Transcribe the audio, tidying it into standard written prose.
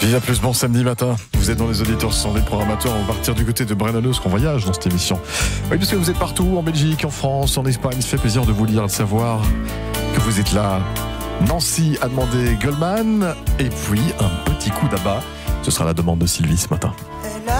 Viva Plus, bon samedi matin. Vous êtes dans les auditeurs, ce sont les programmateurs. On va partir du côté de Brennanos, qu'on voyage dans cette émission. Oui, parce que vous êtes partout, en Belgique, en France, en Espagne. Ça fait plaisir de vous lire, de savoir que vous êtes là. Nancy a demandé Goldman, et puis un petit coup d'abat. Ce sera la demande de Sylvie ce matin.